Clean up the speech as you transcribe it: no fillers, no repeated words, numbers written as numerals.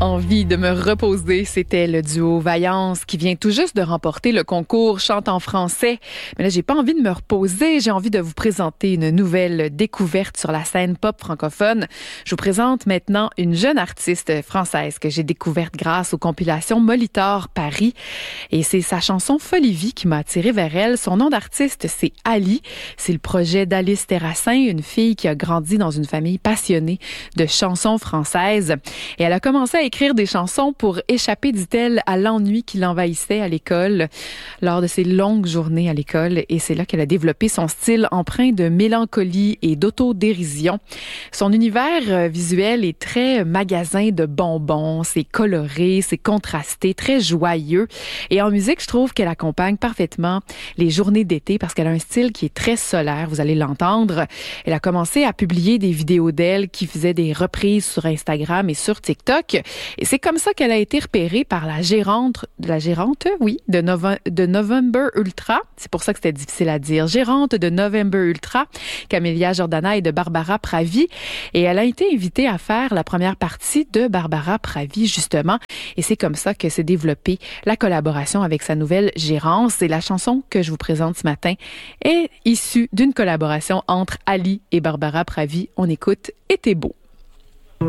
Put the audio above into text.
Envie de me reposer, c'était le duo Vaillance qui vient tout juste de remporter le concours Chante en français. Mais là, j'ai pas envie de me reposer, j'ai envie de vous présenter une nouvelle découverte sur la scène pop francophone. Je vous présente maintenant une jeune artiste française que j'ai découverte grâce aux compilations Molitor Paris. Et c'est sa chanson Folie Vie qui m'a attirée vers elle. Son nom d'artiste, c'est Ali. C'est le projet d'Alice Terrassin, une fille qui a grandi dans une famille passionnée de chansons françaises. Et elle a commencé à écrire des chansons pour échapper, dit-elle, à l'ennui qui l'envahissait à l'école lors de ses longues journées à l'école. Et c'est là qu'elle a développé son style empreint de mélancolie et d'autodérision. Son univers visuel est très magasin de bonbons, c'est coloré, c'est contrasté, très joyeux. Et en musique, je trouve qu'elle accompagne parfaitement les journées d'été parce qu'elle a un style qui est très solaire, vous allez l'entendre. Elle a commencé à publier des vidéos d'elle qui faisaient des reprises sur Instagram et sur TikTok. Et c'est comme ça qu'elle a été repérée par la gérante, de November Ultra. C'est pour ça que c'était difficile à dire. Gérante de November Ultra, Camélia Jordana et de Barbara Pravi. Et elle a été invitée à faire la première partie de Barbara Pravi, justement. Et c'est comme ça que s'est développée la collaboration avec sa nouvelle gérance. Et la chanson que je vous présente ce matin est issue d'une collaboration entre Ali et Barbara Pravi. On écoute « Et t'es beau ».